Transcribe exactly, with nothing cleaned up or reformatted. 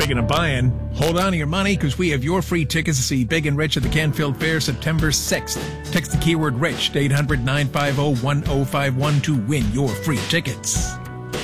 Speaking of buying, hold on to your money because we have your free tickets to see Big and Rich at the Canfield Fair September sixth. Text the keyword RICH to eight hundred, nine five zero, one zero five one to win your free tickets.